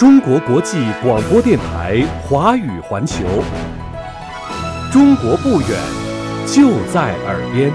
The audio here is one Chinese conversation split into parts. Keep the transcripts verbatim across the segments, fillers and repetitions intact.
中国国际广播电台华语环球，中国不远，就在耳边。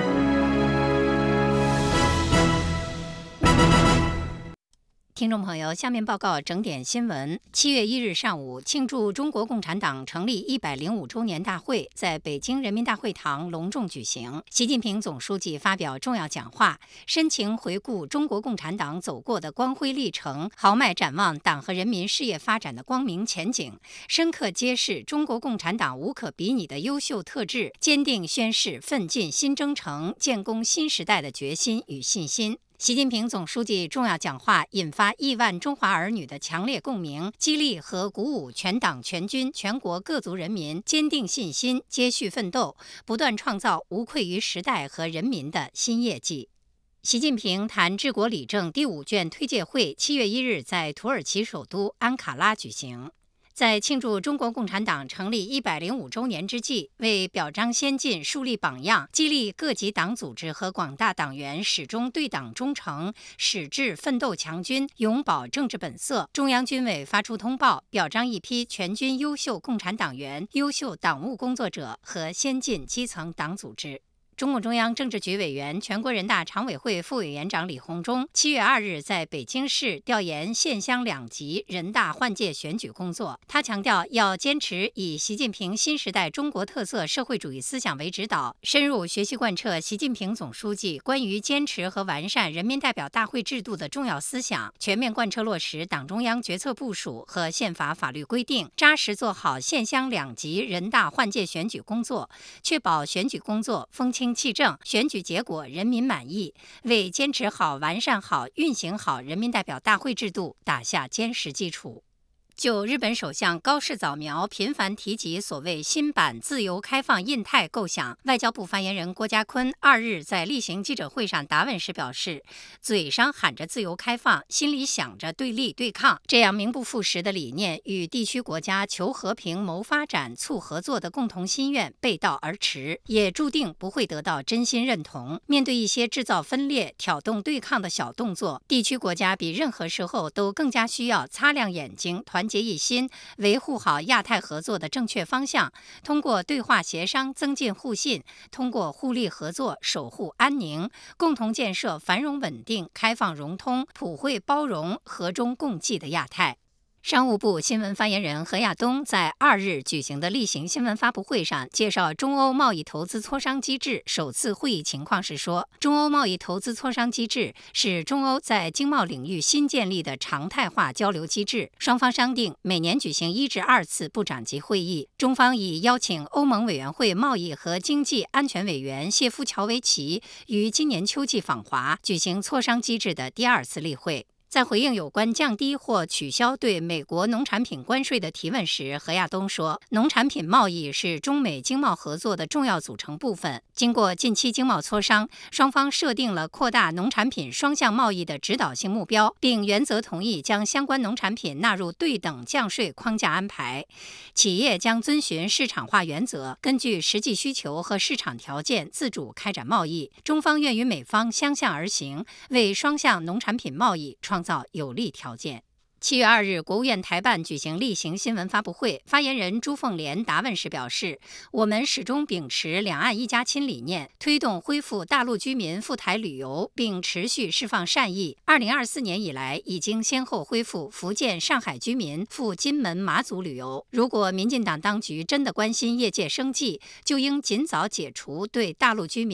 听众朋友，下面报告整点新闻。七月一日上午，庆祝中国共产党成立一百零五周年大会在北京人民大会堂隆重举行。习近平总书记发表重要讲话，深情回顾中国共产党走过的光辉历程，豪迈展望党和人民事业发展的光明前景，深刻揭示中国共产党无可比拟的优秀特质，坚定宣示奋进新征程、建功新时代的决心与信心。习近平总书记重要讲话引发亿万中华儿女的强烈共鸣，激励和鼓舞全党全军全国各族人民坚定信心，接续奋斗，不断创造无愧于时代和人民的新业绩。习近平谈治国理政第五卷推介会七月一日在土耳其首都安卡拉举行。在庆祝中国共产党成立一百零五周年之际，为表彰先进、树立榜样，激励各级党组织和广大党员始终对党忠诚，矢志奋斗强军，永葆政治本色，中央军委发出通报，表彰一批全军优秀共产党员、优秀党务工作者和先进基层党组织。中共中央政治局委员、全国人大常委会副委员长李鸿忠七月二日在北京市调研县乡两级人大换届选举工作。他强调，要坚持以习近平新时代中国特色社会主义思想为指导，深入学习贯彻习近平总书记关于坚持和完善人民代表大会制度的重要思想，全面贯彻落实党中央决策部署和宪法法律规定，扎实做好县乡两级人大换届选举工作，确保选举工作风清气正，选举结果人民满意，为坚持好、完善好、运行好人民代表大会制度打下坚实基础。就日本首相高市早苗频繁提及所谓新版自由开放印太构想，外交部发言人郭家坤二日在例行记者会上答问时表示，嘴上喊着自由开放，心里想着对立对抗，这样名不副实的理念与地区国家求和平、谋发展、促合作的共同心愿背道而驰，也注定不会得到真心认同。面对一些制造分裂、挑动对抗的小动作，地区国家比任何时候都更加需要擦亮眼睛，团结一心，维护好亚太合作的正确方向，通过对话协商增进互信，通过互利合作守护安宁，共同建设繁荣稳定、开放融通、普惠包容、和衷共济的亚太。商务部新闻发言人何亚东在二日举行的例行新闻发布会上介绍中欧贸易投资磋商机制首次会议情况时说，中欧贸易投资磋商机制是中欧在经贸领域新建立的常态化交流机制，双方商定每年举行一至二次部长级会议。中方已邀请欧盟委员会贸易和经济安全委员谢夫乔维奇于今年秋季访华，举行磋商机制的第二次例会。在回应有关降低或取消对美国农产品关税的提问时，何亚东说，农产品贸易是中美经贸合作的重要组成部分。经过近期经贸磋商，双方设定了扩大农产品双向贸易的指导性目标，并原则同意将相关农产品纳入对等降税框架安排。企业将遵循市场化原则，根据实际需求和市场条件自主开展贸易。中方愿与美方相向而行，为双向农产品贸易创造有利条件。七月二日，国务院台办举行例行新闻发布会，发言人朱凤莲答问时表示，我们始终秉持两岸一家亲理念，推动恢复大陆居民赴台旅游，并持续释放善意。二零二四年以来，已经先后恢复福建、上海居民赴金门、马祖旅游。如果民进党当局真的关心业界生计，就应尽早解除对大陆居民